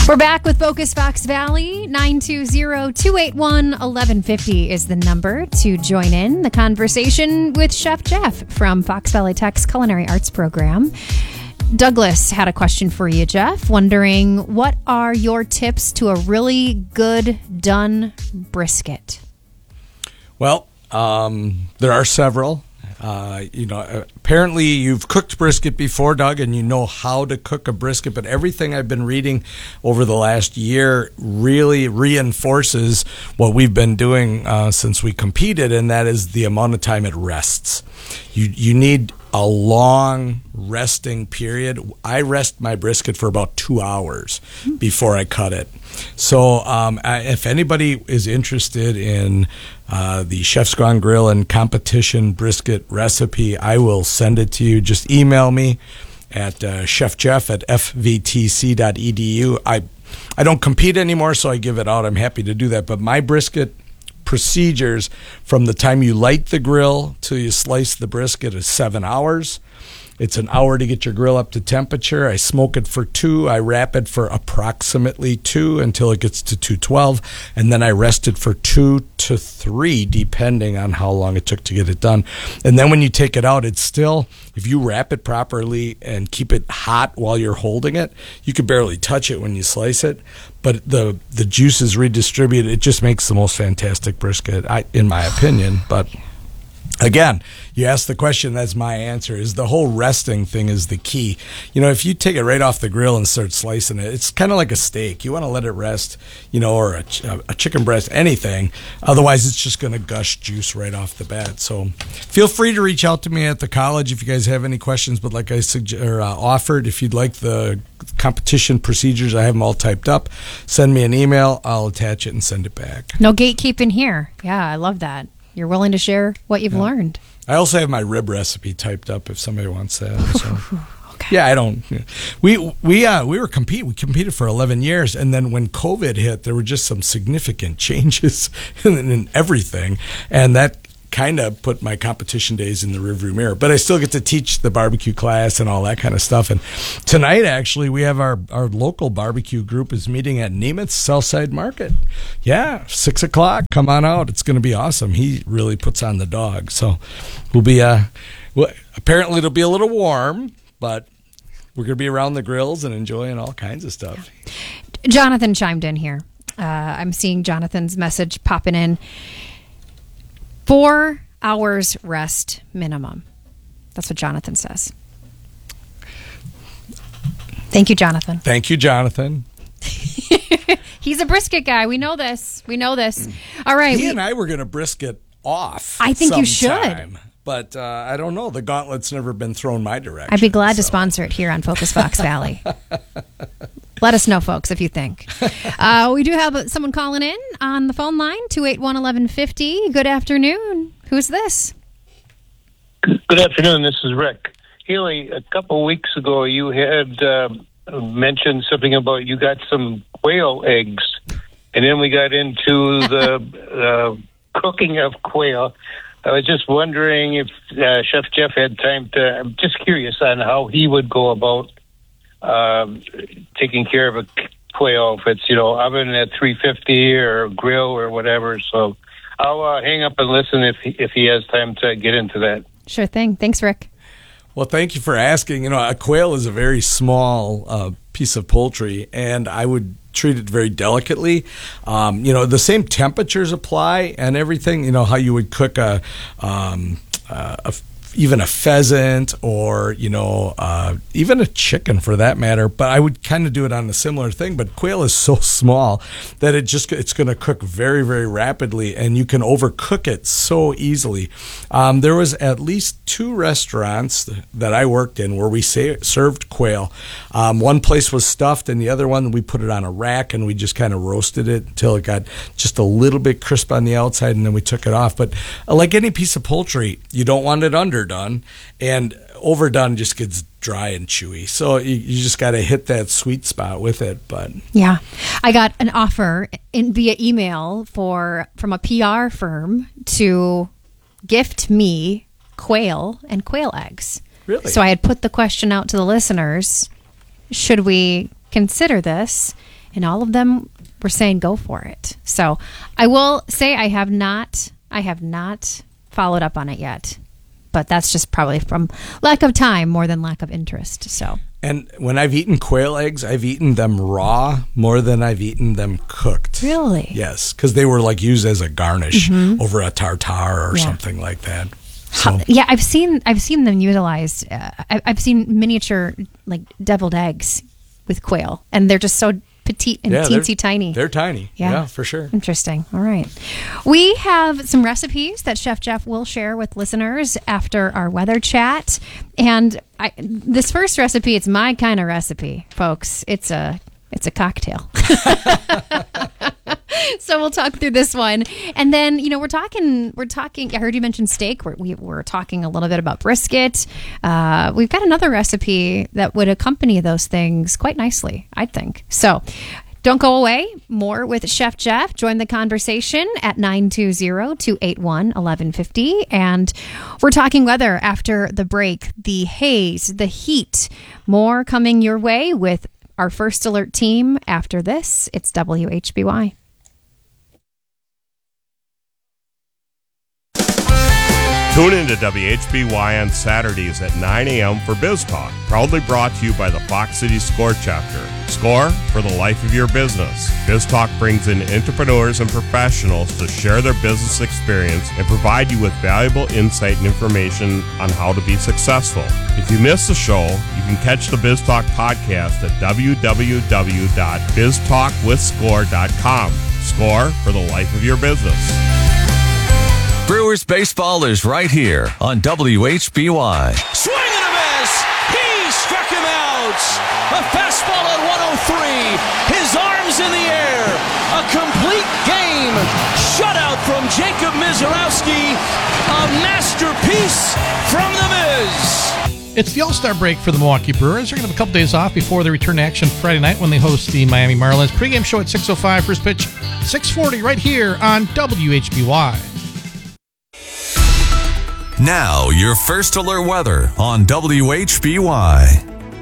We're back with Focus Fox Valley. 920-281-1150 is the number to join in the conversation with Chef Jeff from Fox Valley Tech's Culinary Arts Program. Douglas had a question for you, Jeff, wondering what are your tips to a really good done brisket? Well, there are several. Apparently you've cooked brisket before, Doug, and you know how to cook a brisket, but everything I've been reading over the last year really reinforces what we've been doing since we competed, and that is the amount of time it rests. You need a long resting period. I rest my brisket for about 2 hours before I cut it. So if anybody is interested in the Chef's Gone Grill and competition brisket recipe, I will send it to you. Just email me at chefjeff@fvtc.edu. I don't compete anymore, so I give it out. I'm happy to do that. But my brisket procedures from the time you light the grill till you slice the brisket is 7 hours. It's an hour to get your grill up to temperature. I smoke it for 2. I wrap it for approximately 2 until it gets to 212, and then I rest it for 2 to 3, depending on how long it took to get it done. And then when you take it out, it's still, if you wrap it properly and keep it hot while you're holding it, you could barely touch it when you slice it, but the juice is redistributed. It just makes the most fantastic brisket, in my opinion. But again, you asked the question, that's my answer, is the whole resting thing is the key. If you take it right off the grill and start slicing it, it's kind of like a steak. You want to let it rest, or a chicken breast, anything. Otherwise, it's just going to gush juice right off the bat. So feel free to reach out to me at the college if you guys have any questions. But like I offered, if you'd like the competition procedures, I have them all typed up. Send me an email. I'll attach it and send it back. No gatekeeping here. Yeah, I love that. You're willing to share what you've learned. I also have my rib recipe typed up if somebody wants that. So. Okay. Yeah, I don't. We competed for 11 years, and then when COVID hit, there were just some significant changes in everything, and that kind of put my competition days in the rearview mirror. But I still get to teach the barbecue class and all that kind of stuff. And tonight, actually, we have our local barbecue group is meeting at Nemeth Southside Market. Yeah, 6 o'clock. Come on out. It's going to be awesome. He really puts on the dog. So we'll be, apparently it'll be a little warm, but we're going to be around the grills and enjoying all kinds of stuff. Jonathan chimed in here. I'm seeing Jonathan's message popping in. 4 hours rest minimum. That's what Jonathan says. Thank you, Jonathan. Thank you, Jonathan. He's a brisket guy. We know this. All right. He and I were going to brisket off. I think sometime, you should. But I don't know. The gauntlet's never been thrown my direction. I'd be glad to sponsor it here on Focus Fox Valley. Let us know, folks, if you think. We do have someone calling in on the phone line, 281-1150. Good afternoon. Who's this? Good afternoon. This is Rick. Healy, a couple of weeks ago, you had mentioned something about you got some quail eggs, and then we got into the cooking of quail. I was just wondering if Chef Jeff had time to, I'm just curious on how he would go about taking care of a quail, if it's, oven at 350 or grill or whatever. So I'll hang up and listen if he has time to get into that. Sure thing. Thanks, Rick. Well, thank you for asking. A quail is a very small piece of poultry, and I would treat it very delicately. The same temperatures apply and everything. How you would cook even a pheasant or, even a chicken for that matter. But I would kind of do it on a similar thing. But quail is so small that it's going to cook very, very rapidly, and you can overcook it so easily. There was at least 2 restaurants that I worked in where we served quail. One place was stuffed, and the other one we put it on a rack, and we just kind of roasted it until it got just a little bit crisp on the outside, and then we took it off. But like any piece of poultry, you don't want it underdone, and overdone just gets dry and chewy. So you just got to hit that sweet spot with it. But yeah, I got an offer via email from a PR firm to gift me quail and quail eggs. Really? So I had put the question out to the listeners, should we consider this? and all of them were saying go for it. So I will say I have not followed up on it yet, but that's just probably from lack of time more than lack of interest. So. And when I've eaten quail eggs, I've eaten them raw more than I've eaten them cooked. Really? Yes, because they were like used as a garnish over a tartare or something like that. So. Yeah, I've seen them utilized. I've seen miniature like deviled eggs with quail, and they're just so petite and teensy tiny. They're tiny. Yeah, for sure. Interesting. All right. We have some recipes that Chef Jeff will share with listeners after our weather chat. And this first recipe, it's my kind of recipe, folks. It's a cocktail. So we'll talk through this one. And then, we're talking, I heard you mention steak. We're talking a little bit about brisket. We've got another recipe that would accompany those things quite nicely, I think. So don't go away. More with Chef Jeff. Join the conversation at 920-281-1150. And we're talking weather after the break, the haze, the heat. More coming your way with our First Alert team after this. It's WHBY. Tune in to WHBY on Saturdays at 9 a.m. for Biz Talk, proudly brought to you by the Fox City SCORE chapter. SCORE for the life of your business. Biz Talk brings in entrepreneurs and professionals to share their business experience and provide you with valuable insight and information on how to be successful. If you miss the show, you can catch the Biz Talk podcast at www.biztalkwithscore.com. SCORE for the life of your business. Brewers baseball is right here on WHBY. Swing and a miss. He struck him out. A fastball at 103. His arms in the air. A complete game. Shutout from Jacob Mizorowski. A masterpiece from the Miz. It's the All-Star break for the Milwaukee Brewers. They're going to have a couple days off before they return to action Friday night when they host the Miami Marlins. Pre-game show at 6:05. First pitch, 6:40 right here on WHBY. Now, your First Alert weather on WHBY.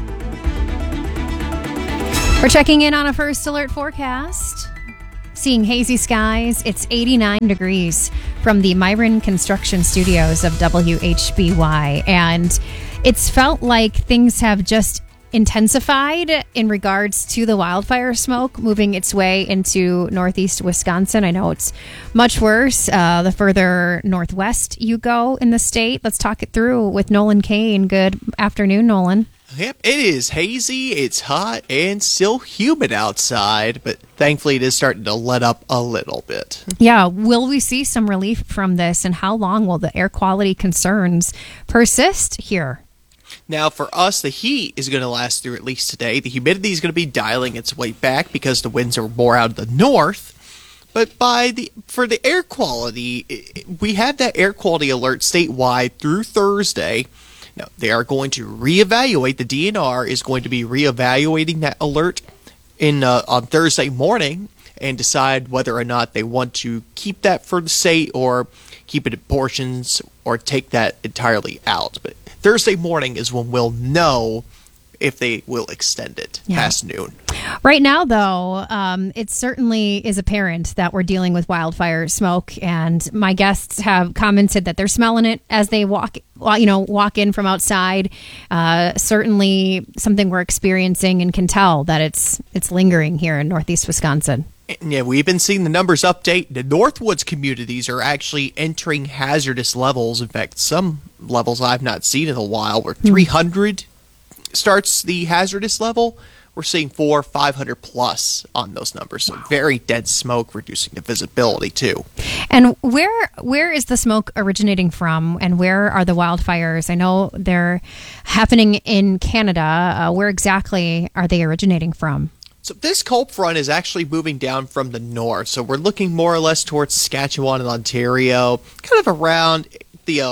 We're checking in on a First Alert forecast. Seeing hazy skies. It's 89 degrees from the Myron Construction Studios of WHBY. And it's felt like things have just intensified in regards to the wildfire smoke moving its way into northeast Wisconsin. I know it's much worse the further northwest you go in the state. Let's talk it through with Nolan Kane. Good afternoon, Nolan. Yep, it is hazy, it's hot, and still humid outside, but thankfully it is starting to let up a little bit. Yeah, will we see some relief from this, and how long will the air quality concerns persist here? Now, for us, the heat is going to last through at least today. The humidity is going to be dialing its way back because the winds are more out of the north. But for the air quality, we have that air quality alert statewide through Thursday. Now, they are going to reevaluate. The DNR is going to be reevaluating that alert on Thursday morning and decide whether or not they want to keep that for the state or keep it in portions or take that entirely out. But Thursday morning is when we'll know if they will extend it past noon. Right now, though, it certainly is apparent that we're dealing with wildfire smoke, and my guests have commented that they're smelling it as they walk in from outside. Certainly something we're experiencing and can tell that it's lingering here in northeast Wisconsin. Yeah, we've been seeing the numbers update. The Northwoods communities are actually entering hazardous levels. In fact, some levels I've not seen in a while where 300 starts the hazardous level. We're seeing 500 plus on those numbers. So very dense smoke, reducing the visibility too. And where is the smoke originating from, and where are the wildfires? I know they're happening in Canada. Where exactly are they originating from? So this cold front is actually moving down from the north. So we're looking more or less towards Saskatchewan and Ontario, kind of around the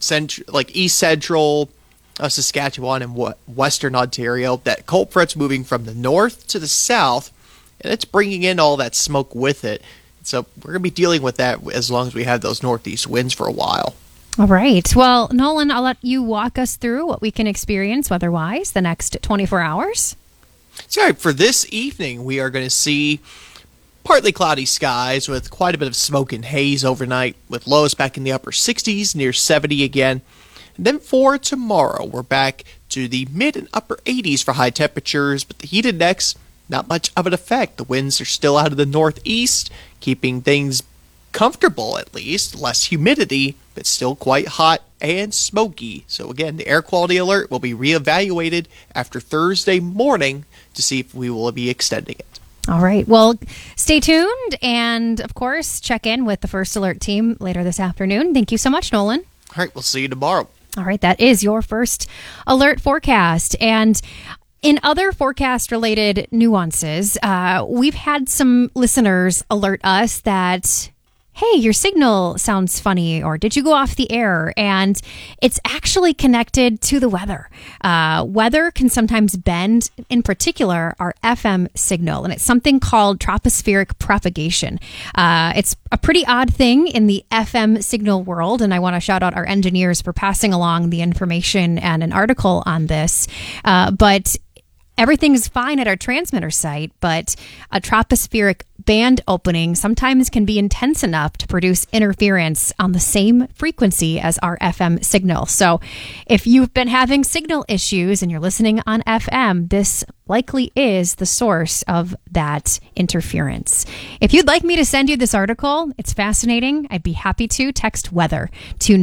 east central Saskatchewan and western Ontario. That cold front's moving from the north to the south, and it's bringing in all that smoke with it. So we're going to be dealing with that as long as we have those northeast winds for a while. All right. Well, Nolan, I'll let you walk us through what we can experience weather-wise the next 24 hours. So, all right, for this evening, we are going to see partly cloudy skies with quite a bit of smoke and haze overnight, with lows back in the upper 60s, near 70 again. And then for tomorrow, we're back to the mid and upper 80s for high temperatures, but the heat index, not much of an effect. The winds are still out of the northeast, keeping things comfortable at least, less humidity, but still quite hot and smoky. So again, the air quality alert will be reevaluated after Thursday morning to see if we will be extending it. All right. Well, stay tuned and, of course, check in with the First Alert team later this afternoon. Thank you so much, Nolan. All right. We'll see you tomorrow. All right. That is your First Alert forecast. And in other forecast-related nuances, we've had some listeners alert us that, hey, your signal sounds funny, or did you go off the air? And it's actually connected to the weather. Weather can sometimes bend, in particular, our FM signal, and it's something called tropospheric propagation. It's a pretty odd thing in the FM signal world, and I want to shout out our engineers for passing along the information and an article on this. But everything's fine at our transmitter site, but a tropospheric band opening sometimes can be intense enough to produce interference on the same frequency as our FM signal. So if you've been having signal issues and you're listening on FM, this likely is the source of that interference. If you'd like me to send you this article, it's fascinating. I'd be happy to. Text weather to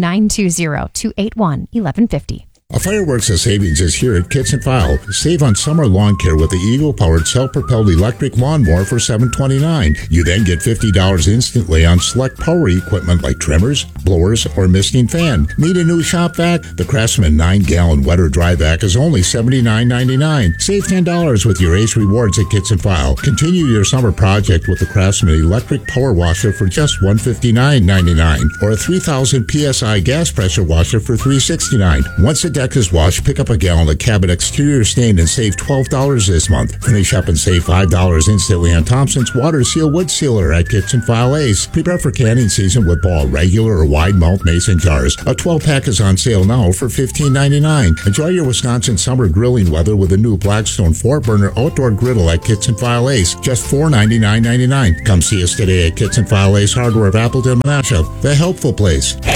920-281-1150. A fireworks of savings is here at Kits and File. Save on summer lawn care with the Eagle-powered self-propelled electric lawnmower for $729. You then get $50 instantly on select power equipment like trimmers, blowers, or misting fan. Need a new shop vac? The Craftsman 9-gallon wet or dry vac is only $79.99. Save $10 with your Ace Rewards at Kits and File. Continue your summer project with the Craftsman electric power washer for just $159.99, or a 3,000 PSI gas pressure washer for $369. Once the deck is washed, pick up a gallon of cabin exterior stain and save $12 this month. Finish up and save $5 instantly on Thompson's Water Seal Wood Sealer at Kits and File Ace. Prepare for canning season with Ball regular or wide mouth mason jars. A 12-pack is on sale now for $15.99. Enjoy your Wisconsin summer grilling weather with a new Blackstone 4-burner outdoor griddle at Kits and File Ace. Just $499.99. Come see us today at Kits and File Ace Hardware of Appleton, Menasha, the helpful place.